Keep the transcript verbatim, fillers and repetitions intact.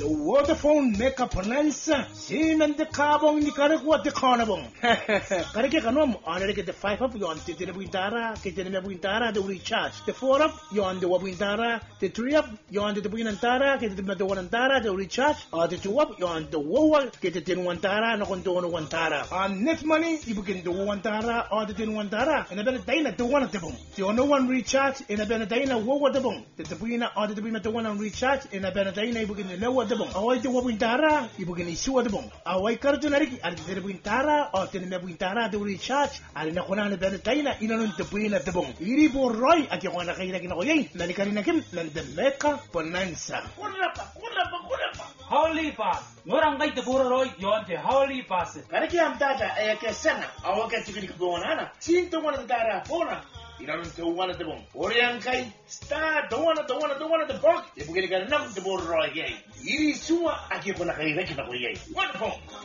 Vodafone Mega Bonanza. Simen the carbon ni kare kwa the carnabon. Kare ke kanom honor ke the five up yon te the buintara, ke the me buintara the recharge. The four up yon the wabuintara, the three up yon the buintara, ke the me the wantara the recharge, or the two up yon the wowa, ke the ten wantara no kondono wantara. On net money you begin the wantara or the ten wantara and a better dana the one of the boom. The no one recharge in a better dana wowa the boom. The buina or the buina the one on recharge in a better dana you begin the know what the boom. Away the wabuintara you begin issue the boom. Away cartonari and the buintara or the me buintara the recharge and na kona na better dana in on the buina the boom. Iri por roy at you wanna kaya kinoy. Nani karina kim nan the Mega Bonanza. Holy pass. Ngorang kay taburo roy yon te holy pass. Kare ki am data ay ke sana awa ka tikini ko na. Sinto mo ng dara pona. Ilan te wana de bon. Oriang kay sta do wana do wana do wana de bok. E bugili ka nam de buro roy gay. Iri suwa aki ko na kay na kinoy. Wonderful.